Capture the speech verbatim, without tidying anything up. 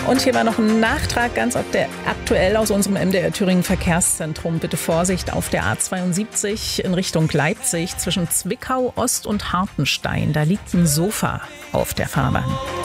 Und hier war noch ein Nachtrag ganz aktuell aus unserem M D R Thüringen Verkehrszentrum. Bitte Vorsicht auf der A zweiundsiebzig in Richtung Leipzig zwischen Zwickau Ost und Hartenstein. Da liegt ein Sofa auf der Fahrbahn.